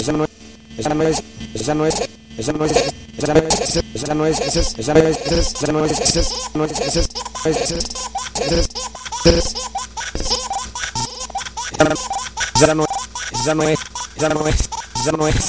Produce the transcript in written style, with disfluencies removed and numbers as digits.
esa no es, esa no es, esa no es, esa no es, esa no es, esa no es, esa no es, esa no es, esa no es, esa no es, esa no es, esa no es, esa no es.